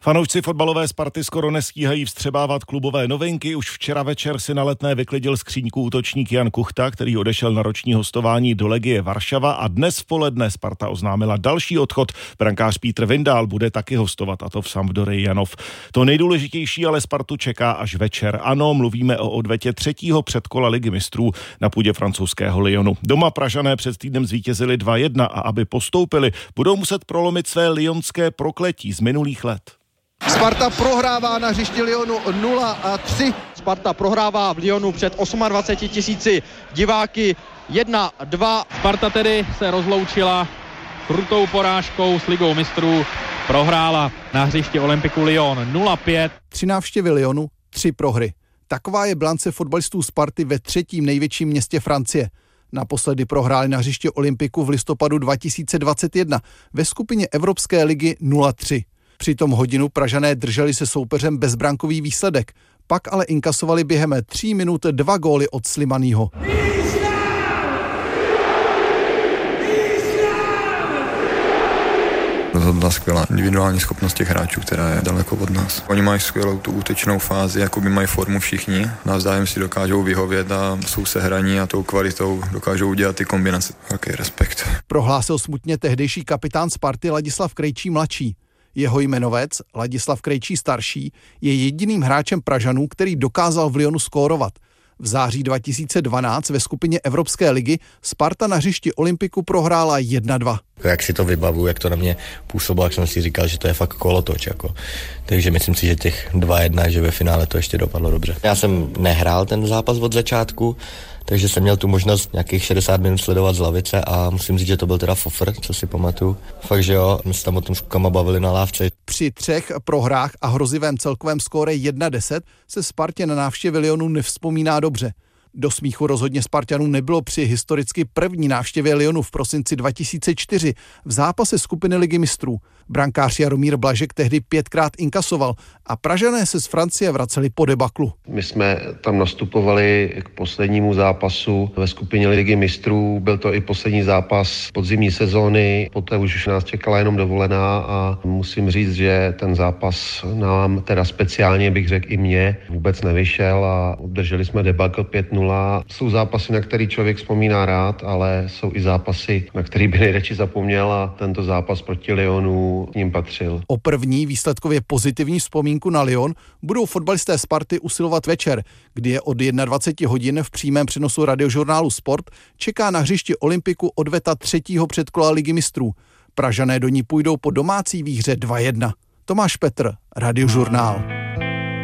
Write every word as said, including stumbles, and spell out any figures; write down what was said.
Fanoušci fotbalové Sparty skoro nestíhají vstřebávat klubové novinky. Už včera večer si na Letné vyklidil skříňku útočník Jan Kuchta, který odešel na roční hostování do Legie Varšava, a dnes v poledne Sparta oznámila další odchod. Brankář Petr Vindál bude taky hostovat, a to v Sampdorii Janov. To nejdůležitější ale Spartu čeká až večer. Ano, mluvíme o odvetě třetího předkola Ligy mistrů na půdě francouzského Lyonu. Doma Pražané před týdnem zvítězili dva jedna a aby postoupili, budou muset prolomit své lyonské prokletí z minulých let. Sparta prohrává na hřišti Lyonu nula tři. Sparta prohrává v Lyonu před dvaceti osmi tisíci diváky jedna dva. Sparta tedy se rozloučila krutou porážkou s Ligou mistrů. Prohrála na hřišti Olympiku Lyon nula pět. Tři návštěvy Lyonu, tři prohry. Taková je bilance fotbalistů Sparty ve třetím největším městě Francie. Naposledy prohráli na hřišti Olympiku v listopadu dva tisíce dvacet jedna ve skupině Evropské ligy nula tři. Přitom hodinu Pražané drželi se soupeřem bezbrankový výsledek, pak ale inkasovali během tří minut dva góly od Slimanýho. Rozhodla skvělá individuální schopnost těch hráčů, která je daleko od nás. Oni mají skvělou tu útočnou fázi, jakoby mají formu všichni. Navzájem si dokážou vyhovět a jsou sehraní a tou kvalitou dokážou udělat ty kombinace. Velký respekt. Prohlásil smutně tehdejší kapitán Sparty Ladislav Krejčí mladší. Jeho jmenovec, Ladislav Krejčí starší, je jediným hráčem Pražanů, který dokázal v Lyonu skórovat. V září dva tisíce dvanáct ve skupině Evropské ligy Sparta na hřišti Olympiku prohrála jedna dva. Jak si to vybavuju, jak to na mě působilo, jak jsem si říkal, že to je fakt kolotoč. Jako. Takže myslím si, že těch dva jedna, že ve finále to ještě dopadlo dobře. Já jsem nehrál ten zápas od začátku, takže jsem měl tu možnost nějakých šedesát minut sledovat z lavice a musím říct, že to byl teda fofr, co si pamatuju. Fakt, že jo, my se tam o tom s klukama bavili na lávce. Při třech prohrách a hrozivém celkovém skóre jedna deset se Spartě na návštěvě Lyonu nevzpomíná dobře. Do smíchu rozhodně Spartanů nebylo při historicky první návštěvě Lyonu v prosinci dva tisíce čtyři v zápase skupiny Ligy mistrů. Brankář Jaromír Blažek tehdy pětkrát inkasoval a Pražané se z Francie vraceli po debaklu. My jsme tam nastupovali k poslednímu zápasu ve skupině Ligy mistrů. Byl to i poslední zápas podzimní sezóny, poté už nás čekala jenom dovolená a musím říct, že ten zápas nám, teda speciálně bych řekl i mě, vůbec nevyšel a obdrželi jsme debakl pět nula. Jsou zápasy, na který člověk vzpomíná rád, ale jsou i zápasy, na který by nejradši zapomněl a tento zápas proti Lyonu k ním patřil. O první výsledkově pozitivní vzpomínku na Lyon budou fotbalisté Sparty usilovat večer, kdy je od dvacet jedna hodin v přímém přenosu radiožurnálu Sport čeká na hřišti Olympiku odveta třetího předkola Ligy mistrů. Pražané do ní půjdou po domácí výhře dva jedna. Tomáš Petr, Radiožurnál.